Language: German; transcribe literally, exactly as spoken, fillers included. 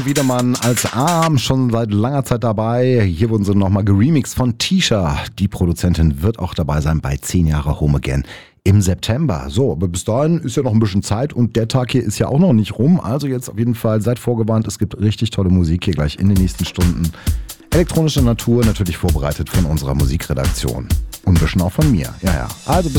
Wiedermann als Arm, schon seit langer Zeit dabei. Hier wurden sie nochmal geremixed von Tisha. Die Produzentin wird auch dabei sein bei zehn Jahre Home Again im September. So, aber bis dahin ist ja noch ein bisschen Zeit und der Tag hier ist ja auch noch nicht rum. Also jetzt auf jeden Fall seid vorgewarnt, es gibt richtig tolle Musik hier gleich in den nächsten Stunden. Elektronische Natur, natürlich vorbereitet von unserer Musikredaktion. Und ein bisschen auch von mir. Ja, ja. Also bis